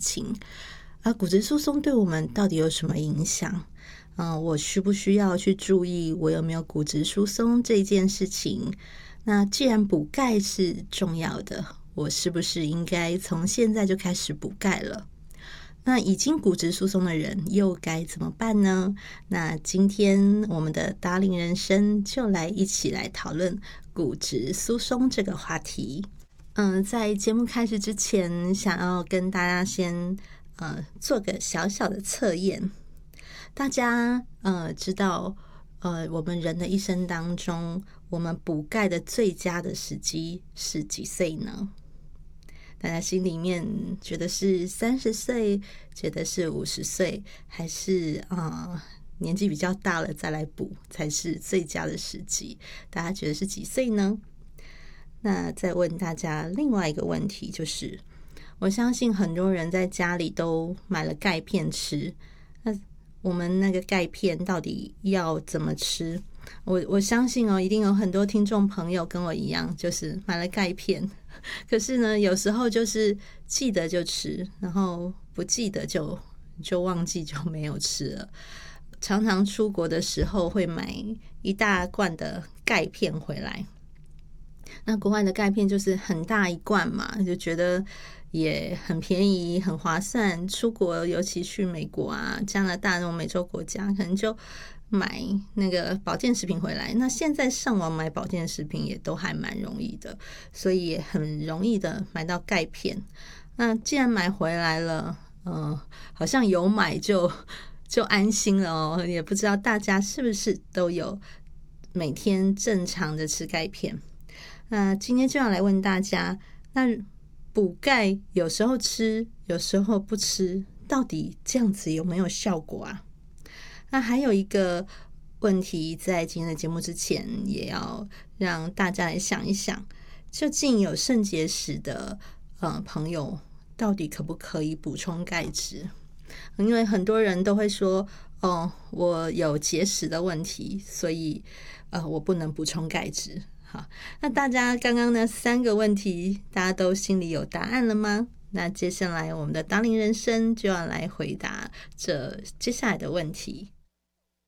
情。骨质疏松对我们到底有什么影响？我需不需要去注意我有没有骨质疏松这件事情？那既然补钙是重要的，我是不是应该从现在就开始补钙了？那已经骨质疏松的人又该怎么办呢？那今天我们的达龄人生就一起来讨论骨质疏松这个话题。在节目开始之前，想要跟大家先做个小小的测验。大家知道我们人的一生当中，我们补钙的最佳的时机是几岁呢？大家心里面觉得是30岁，觉得是50岁，还是年纪比较大了再来补才是最佳的时机？大家觉得是几岁呢？那再问大家另外一个问题，就是我相信很多人在家里都买了钙片吃，那我们那个钙片到底要怎么吃？我相信一定有很多听众朋友跟我一样，就是买了钙片，可是呢有时候就是记得就吃，然后不记得就忘记，就没有吃了。常常出国的时候会买一大罐的钙片回来，那国外的钙片就是很大一罐嘛，就觉得也很便宜很划算，出国尤其去美国加拿大那种美洲国家，可能就买那个保健食品回来。那现在上网买保健食品也都还蛮容易的，所以也很容易的买到钙片。那既然买回来了，好像有买就安心了也不知道大家是不是都有每天正常的吃钙片。那今天就要来问大家，那补钙有时候吃有时候不吃，到底这样子有没有效果啊？那还有一个问题，在今天的节目之前也要让大家来想一想，究竟有肾结石的朋友到底可不可以补充钙质？因为很多人都会说我有结石的问题，所以我不能补充钙质。好，那大家刚刚那3个问题，大家都心里有答案了吗？那接下来我们的达龄人生就要来回答这接下来的问题。